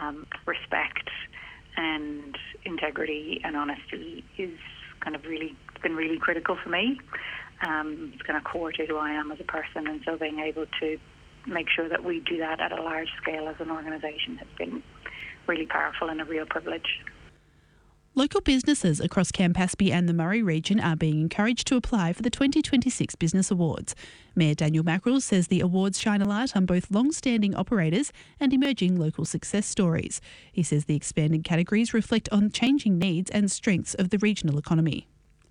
respect and integrity and honesty is been really critical for me. It's kind of core to who I am as a person, and so being able to make sure that we do that at a large scale as an organisation has been really powerful and a real privilege. Local businesses across Campaspe and the Murray region are being encouraged to apply for the 2026 Business Awards. Mayor Daniel Mackrell says the awards shine a light on both long-standing operators and emerging local success stories. He says the expanded categories reflect on changing needs and strengths of the regional economy.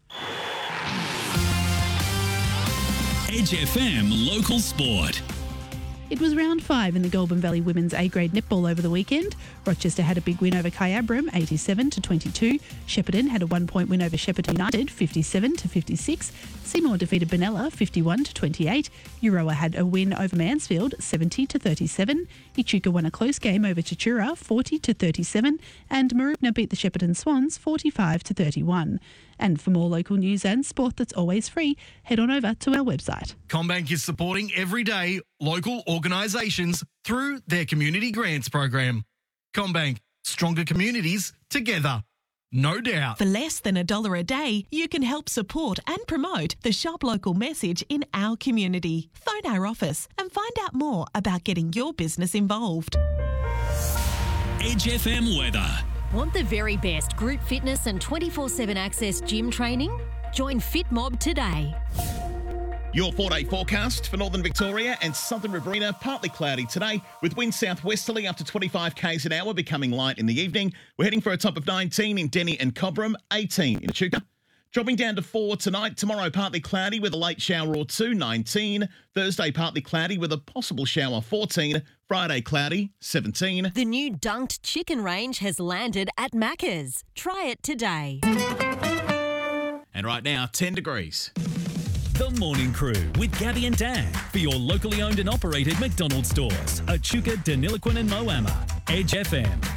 Edge FM Local Sport. It was round 5 in the Goulburn Valley Women's A-grade netball over the weekend. Rochester had a big win over Kyabram, 87-22. Shepparton had a 1-point win over Shepparton United, 57-56. Seymour defeated Benalla, 51-28. Euroa had a win over Mansfield, 70-37. Echuca won a close game over Tatura, 40-37. And Mooroopna beat the Shepparton Swans, 45-31. And for more local news and sport that's always free, head on over to our website. CommBank is supporting everyday local organisations through their community grants program. CommBank, stronger communities together. No doubt. For less than $1 a day, you can help support and promote the Shop Local message in our community. Phone our office and find out more about getting your business involved. Edge FM weather. Want the very best group fitness and 24/7 access gym training? Join FitMob today. Your 4-day forecast for northern Victoria and southern Riverina, partly cloudy today, with winds southwesterly up to 25 k's an hour, becoming light in the evening. We're heading for a top of 19 in Denny and Cobram, 18 in Echuca. Dropping down to 4 tonight. Tomorrow, partly cloudy with a late shower or 2, 19. Thursday, partly cloudy with a possible shower, 14. Friday, cloudy, 17. The new dunked chicken range has landed at Macca's. Try it today. And right now, 10 degrees. The Morning Crew with Gabby and Dan for your locally owned and operated McDonald's stores, Echuca, Deniliquin and Moama. Edge FM.